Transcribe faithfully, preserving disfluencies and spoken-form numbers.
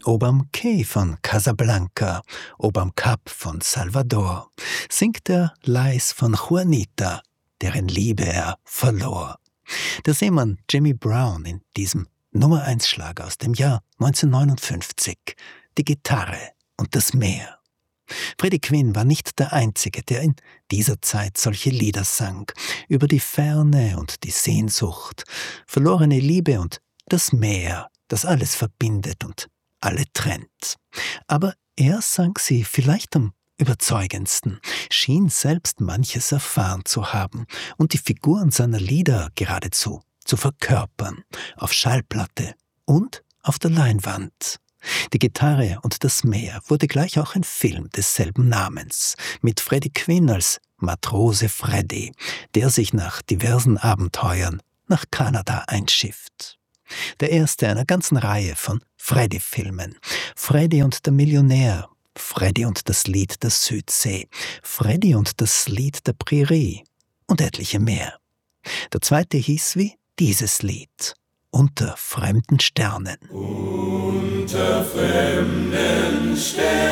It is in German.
Oberm Quai von Casablanca, oberm Kap von Salvador, singt er leis von Juanita, deren Liebe er verlor. Der Seemann Jimmy Brown in diesem Nummer eins Schlager aus dem Jahr neunzehnhundertneunundfünfzig, die Gitarre und das Meer. Freddie Quinn war nicht der Einzige, der in dieser Zeit solche Lieder sang, über die Ferne und die Sehnsucht, verlorene Liebe und das Meer, das alles verbindet und alle trennt. Aber er sang sie vielleicht am überzeugendsten, schien selbst manches erfahren zu haben und die Figuren seiner Lieder geradezu zu verkörpern, auf Schallplatte und auf der Leinwand. Die Gitarre und das Meer wurde gleich auch ein Film desselben Namens, mit Freddie Quinn als Matrose Freddy, der sich nach diversen Abenteuern nach Kanada einschifft. Der erste einer ganzen Reihe von Freddy-Filmen. Freddy und der Millionär, Freddy und das Lied der Südsee, Freddy und das Lied der Prärie und etliche mehr. Der zweite hieß wie dieses Lied, Unter fremden Sternen. Unter fremden Sternen